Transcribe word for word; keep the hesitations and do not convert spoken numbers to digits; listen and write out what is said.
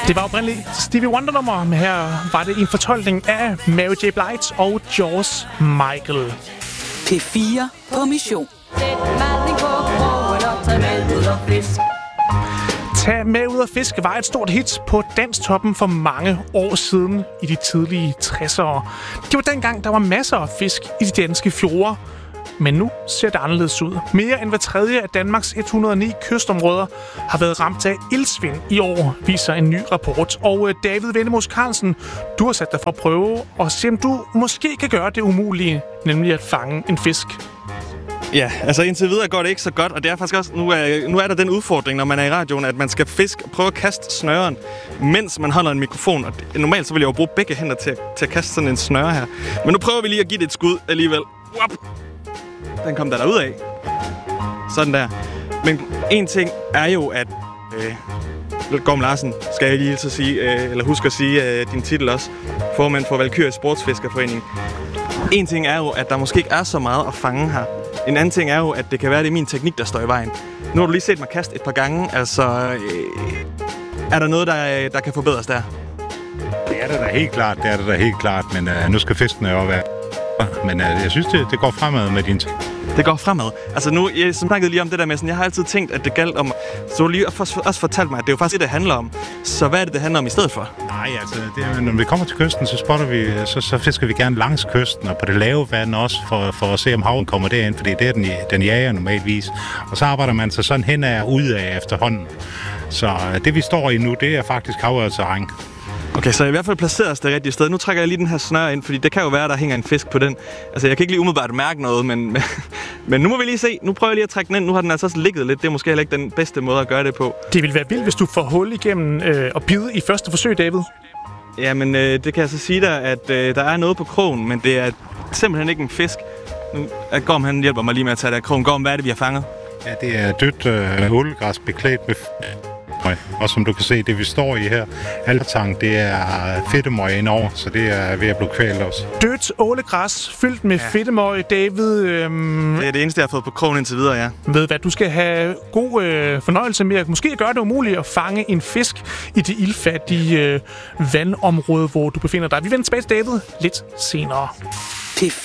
Det var oprindeligt Stevie Wonder-nummer, men her var det en fortolkning af Mary J. Blige og George Michael. P fire på mission. Tag med ud og fiske var et stort hit på Danstoppen for mange år siden i de tidlige tressere. Det var dengang, der var masser af fisk i de danske fjorde. Men nu ser det anderledes ud. Mere end hver tredje af Danmarks et hundrede og ni kystområder har været ramt af iltsvind i år, viser en ny rapport. Og David Vennemos Carlsen, du har sat dig for at prøve og se, om du måske kan gøre det umulige, nemlig at fange en fisk. Ja, altså indtil videre går det ikke så godt, og det er faktisk også, nu er, nu er der den udfordring, når man er i radioen, at man skal fiske og prøve at kaste snøren, mens man holder en mikrofon. Og det, normalt så vil jeg jo bruge begge hænder til, til at kaste sådan en snøre her. Men nu prøver vi lige at give det et skud alligevel. Wop! Den kom der derud af. Sådan der. Men en ting er jo, at øh, Gorm Larsen, skal jeg lige så sige, øh, eller husk at sige øh, din titel også, formand for Valkyrie Sportsfiskerforening. En ting er jo, at der måske ikke er så meget at fange her. En anden ting er jo, at det kan være, det er min teknik, der står i vejen. Nu har du lige set mig kaste et par gange, altså øh, er der noget, der, der kan forbedres der? Det er det da helt klart, det er det da helt klart, men øh, nu skal fiskene jo være. Men øh, jeg synes, det, det går fremad med din teknik. Det går fremad. Altså nu, jeg snakkede lige om det der med sådan, jeg har altid tænkt, at det galt om, så du lige også fortalt mig, at det er jo faktisk det, det handler om. Så hvad er det, det handler om i stedet for? Nej, altså, det, når vi kommer til kysten, så spotter vi, så, så fisker vi gerne langs kysten, og på det lave vand også, for, for at se, om haven kommer derind, fordi det er den, den jager normalvis. Og så arbejder man sig sådan hen af og ud af efterhånden. Så det, vi står i nu, det er faktisk havørterræn. Okay, så i hvert fald placeret os det rigtige sted. Nu trækker jeg lige den her snøre ind, fordi det kan jo være, der hænger en fisk på den. Altså, jeg kan ikke lige umiddelbart mærke noget, men, men, men nu må vi lige se. Nu prøver jeg lige at trække den ind. Nu har den altså også ligget lidt. Det er måske heller ikke den bedste måde at gøre det på. Det vil være vildt, hvis du får hul igennem øh, og bide i første forsøg, David. Jamen, øh, det kan jeg så sige dig, at øh, der er noget på krogen, men det er simpelthen ikke en fisk. Nu, at Gorm, han hjælper mig lige med at tage det af krogen. Gorm, hvad er det, vi har fanget? Ja, det er dødt øh, ålegræs beklædt med og som du kan se, det vi står i her, altang, det er fedtemøg indover, så det er ved at blive kvalt også. Dødt ålegræs fyldt med ja. fedtemøg, David. Øhm, det er det eneste, jeg har fået på krogen indtil videre, ja. Ved hvad, du skal have god øh, fornøjelse med at måske gøre det umuligt at fange en fisk i det ildfattige øh, vandområde, hvor du befinder dig. Vi vender tilbage til David lidt senere. P